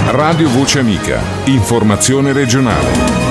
Radio Voce Amica. Informazione regionale.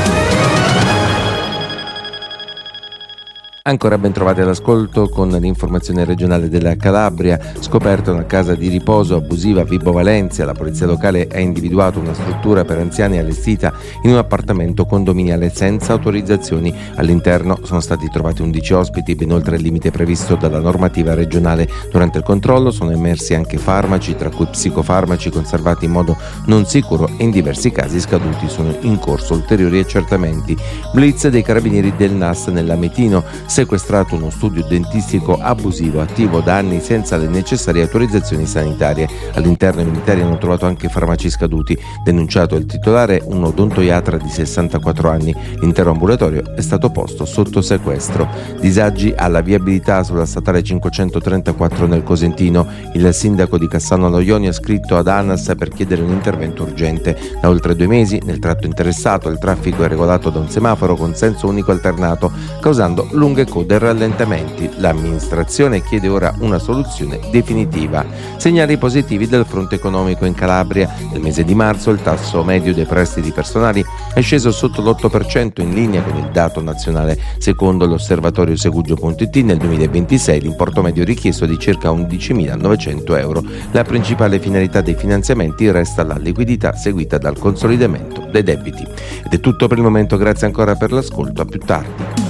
Ancora ben trovati all'ascolto con l'informazione regionale della Calabria. Scoperta una casa di riposo abusiva a Vibo Valentia. La polizia locale ha individuato una struttura per anziani allestita in un appartamento condominiale senza autorizzazioni. All'interno sono stati trovati 11 ospiti, ben oltre il limite previsto dalla normativa regionale. Durante il controllo sono emersi anche farmaci, tra cui psicofarmaci conservati in modo non sicuro e in diversi casi scaduti. Sono in corso ulteriori accertamenti. Blitz dei carabinieri del NAS nell'Ametino. Sequestrato uno studio dentistico abusivo attivo da anni senza le necessarie autorizzazioni sanitarie. All'interno i militari hanno trovato anche farmaci scaduti. Denunciato il titolare, un odontoiatra di 64 anni. L'intero ambulatorio è stato posto sotto sequestro. Disagi alla viabilità sulla statale 534 nel Cosentino. Il sindaco di Cassano allo Jonio ha scritto ad ANAS per chiedere un intervento urgente. Da oltre 2 mesi nel tratto interessato il traffico è regolato da un semaforo con senso unico alternato, causando lunghe code e rallentamenti. L'amministrazione chiede ora una soluzione definitiva. Segnali positivi del fronte economico in Calabria. Nel mese di marzo il tasso medio dei prestiti personali è sceso sotto l'8% in linea con il dato nazionale. Secondo l'osservatorio Segugio.it nel 2026 l'importo medio richiesto è di circa 11.900 euro. La principale finalità dei finanziamenti resta la liquidità seguita dal consolidamento dei debiti. Ed è tutto per il momento, grazie ancora per l'ascolto, a più tardi.